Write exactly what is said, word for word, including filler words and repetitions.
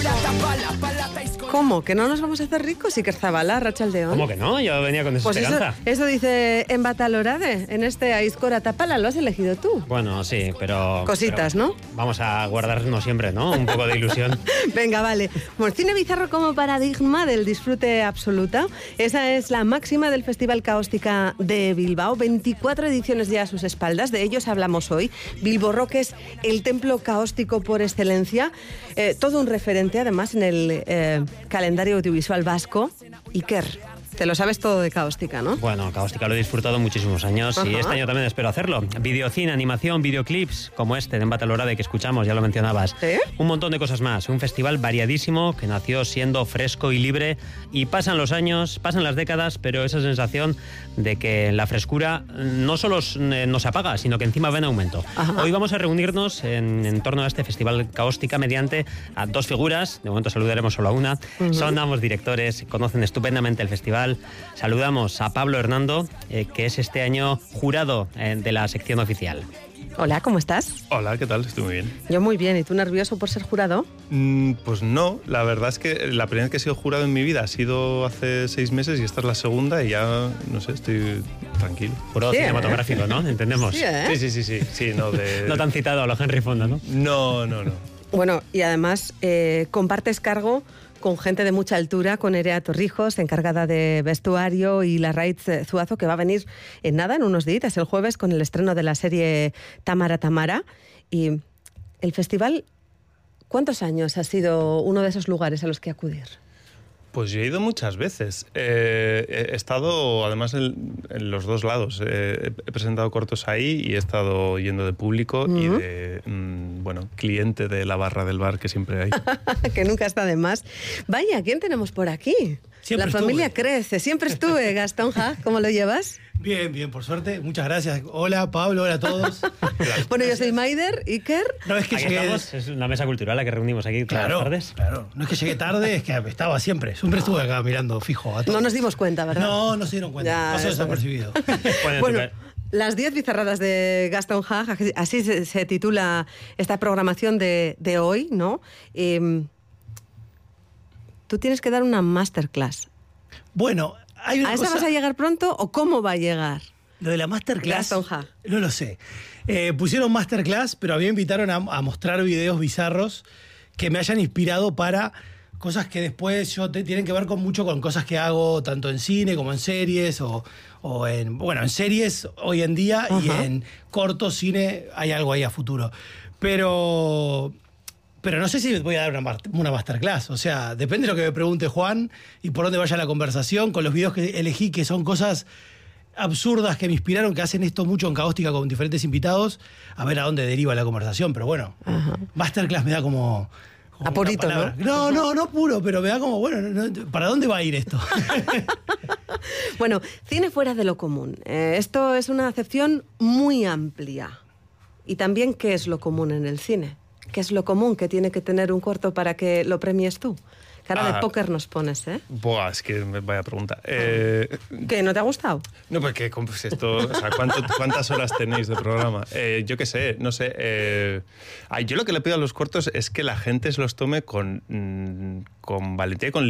¿Cómo? ¿Que no nos vamos a hacer ricos, Iker Zabala, Arratsaldeon? ¿Cómo que no? Yo venía con esa pues esperanza. Eso, eso dice en Batalorade, en este Aizkora Tapala, lo has elegido tú. Bueno, sí, pero... Cositas, pero ¿no? Vamos a guardarnos siempre, ¿no? Un poco de ilusión. Venga, vale. Bueno, cine bizarro como paradigma del disfrute absoluta. Esa es la máxima del Festival Caóstica de Bilbao. veinticuatro ediciones ya a sus espaldas. De ellos hablamos hoy. Bilbo Rock es el templo caóstico por excelencia. Eh, todo un referente, además, en el eh, calendario audiovisual vasco. Iker, te lo sabes todo de Caóstica, ¿no? Bueno, Caóstica lo he disfrutado muchísimos años. Ajá. Y este año también espero hacerlo. Videocine, animación, videoclips, como este de En Batalorade que escuchamos, ya lo mencionabas. ¿Eh? Un montón de cosas más. Un festival variadísimo que nació siendo fresco y libre. Y pasan los años, pasan las décadas, pero esa sensación de que la frescura no solo no se apaga, sino que encima va en aumento. Ajá. Hoy vamos a reunirnos en, en torno a este festival Caóstica mediante a dos figuras. De momento saludaremos solo a una. Uh-huh. Son ambos directores, conocen estupendamente el festival. Saludamos a Pablo Hernando, eh, que es este año jurado eh, de la sección oficial. Hola, ¿cómo estás? Hola, ¿qué tal? Estoy muy bien. Yo muy bien. ¿Y tú nervioso por ser jurado? Mm, pues no, la verdad es que la primera vez que he sido jurado en mi vida ha sido hace seis meses y esta es la segunda y ya, no sé, estoy tranquilo. Jurado sí, cinematográfico, ¿eh? ¿No? ¿Entendemos? Sí, ¿eh? sí, sí, sí, sí, sí, no de... No tan citado a los Henry Fonda, ¿no? No, no, no. Bueno, y además eh, compartes cargo con gente de mucha altura, con Nerea Torrijos, encargada de vestuario, y Larraitz Zuazo, que va a venir en nada, en unos días, el jueves, con el estreno de la serie Tamara Tamara. Y el festival, ¿cuántos años ha sido uno de esos lugares a los que acudir? Pues yo he ido muchas veces. Eh, he estado, además, en, en los dos lados. Eh, he presentado cortos ahí y he estado yendo de público uh-huh. y de, mmm, bueno, cliente de la barra del bar que siempre hay. Que nunca está de más. Vaya, ¿quién tenemos por aquí? Siempre la estuve. familia crece. Siempre estuve, Gastón Ja. ¿Cómo lo llevas? Bien, bien, por suerte. Muchas gracias. Hola, Pablo, hola a todos. Bueno, yo soy Maider, Iker. No, es que aquí llegué... estamos, es una mesa cultural la que reunimos aquí todas claro, las tardes. Claro, no es que llegué tarde, es que estaba siempre. Siempre estuve acá mirando fijo a todos. No nos dimos cuenta, ¿verdad? No, no se dieron cuenta. Ya, pasó desapercibido. Bueno, bueno, las diez bizarradas de Gastón Ja, así se, se titula esta programación de, de hoy, ¿no? Eh, tú tienes que dar una masterclass. Bueno, hay una ¿A esa cosa... vas a llegar pronto o cómo va a llegar? Lo de la masterclass, Gastón Ja. no lo sé. Eh, pusieron masterclass, pero a mí me invitaron a, a mostrar videos bizarros que me hayan inspirado para cosas que después yo te, tienen que ver con mucho con cosas que hago tanto en cine como en series o, o en... Bueno, en series hoy en día. Ajá. Y en corto cine hay algo ahí a futuro. Pero... Pero no sé si voy a dar una, una masterclass. O sea, depende de lo que me pregunte Juan y por dónde vaya la conversación, con los videos que elegí, que son cosas absurdas que me inspiraron, que hacen esto mucho en Caóstica con diferentes invitados, a ver a dónde deriva la conversación. Pero bueno, ajá. Masterclass me da como... como apurito, ¿no? No, no, no puro, pero me da como, bueno, no, ¿para dónde va a ir esto? Bueno, cine fuera de lo común. Eh, esto es una acepción muy amplia. Y también, ¿qué es lo común en el cine? ¿Qué es lo común que tiene que tener un corto para que lo premies tú? Cara ah, de póker nos pones, ¿eh? Buah, es que me vaya pregunta. Eh, ¿Qué? ¿No te ha gustado? No, porque pues esto, o sea, ¿cuánto, ¿cuántas horas tenéis de programa? Eh, yo qué sé, no sé. Eh, yo lo que le pido a los cortos es que la gente se los tome con, con valentía y con